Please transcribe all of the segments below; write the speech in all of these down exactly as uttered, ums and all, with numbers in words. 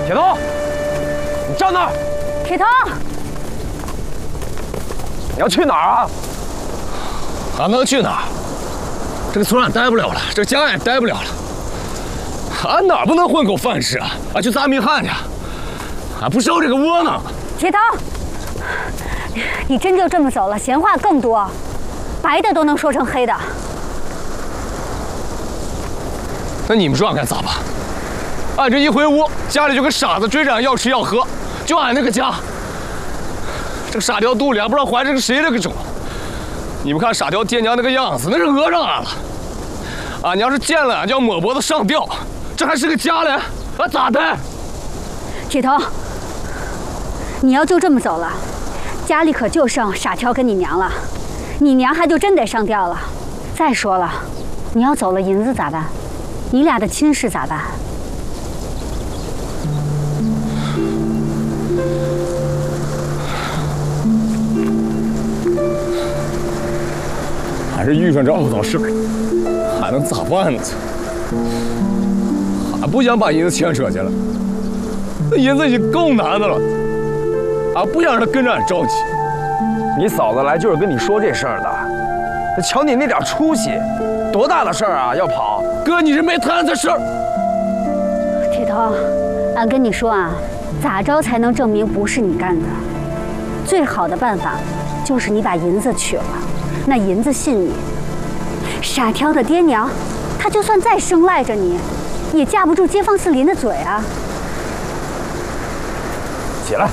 铁头，你站那儿！ 铁头， 你要去哪儿啊？ 俺能去哪儿？这个村俺待不了了，这个家也待不了了。俺哪儿不能混口饭吃啊？俺去砸米汉去，俺不受这个窝囊。 铁头，你真就这么走了？闲话更多，白的都能说成黑的。 那你们说俺该咋办？俺这一回屋，家里就跟傻子追着俺要吃要喝，就俺那个家，这个傻条肚里还不知道怀着个谁这个种。你们看傻条爹娘那个样子，那是讹上俺了。俺娘是见了俺就要抹脖子上吊，这还是个家嘞？俺咋的？ 铁头，你要就这么走了，家里可就剩傻条跟你娘了，你娘还就真得上吊了。再说了，你要走了，银子咋办？你俩的亲事咋办？ 俺这遇上这懊恼事儿，俺能咋办呢？俺不想把银子牵扯去了，那银子已经够难的了，俺不想让他跟着俺着急。 你嫂子来就是跟你说这事儿的，瞧你那点出息，多大的事儿啊，要跑？ 哥，你是没摊这事儿。 铁头，俺跟你说啊，咋着才能证明不是你干的？最好的办法就是你把银子取了，那银子信你。傻条的爹娘，他就算再生赖着你，也架不住街坊四邻的嘴啊。 起来，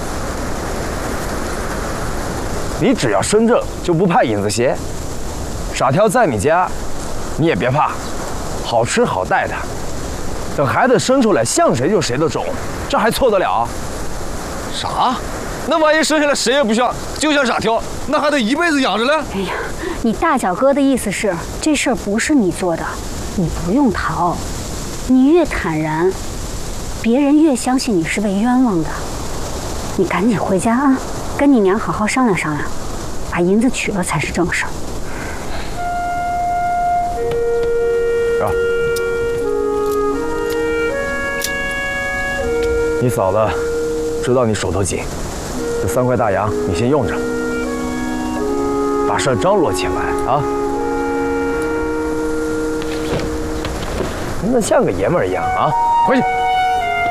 你只要身正，就不怕银子邪。傻条在你家，你也别怕，好吃好待他。等孩子生出来，像谁就谁的种，这还错得了？ 啥？那万一生下来谁也不像，就像傻条，那还得一辈子养着嘞？ 哎呀，你大脚哥的意思是，这事儿不是你做的，你不用逃。你越坦然，别人越相信你是被冤枉的。你赶紧回家啊，跟你娘好好商量商量，把银子取了才是正事儿。 啊，你嫂子知道你手头紧，这三块大洋你先用着，把事儿张罗起来啊。那像个爷们儿一样啊，回去。